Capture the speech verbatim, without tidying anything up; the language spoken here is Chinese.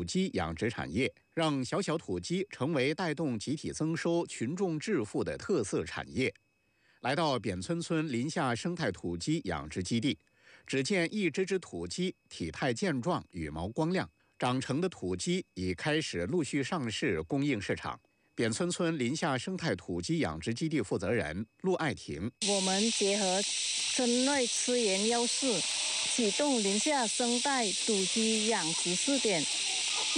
土鸡养殖产业，让小小土鸡成为带动集体增收、群众致富的特色产业。来到扁村村林下生态土鸡养殖基地，只见一只只土鸡体态健壮，羽毛光亮，长成的土鸡已开始陆续上市供应市场。扁村村林下生态土鸡养殖基地负责人陆爱婷： 我们结合村内资源优势，启动林下生态土鸡养殖试点，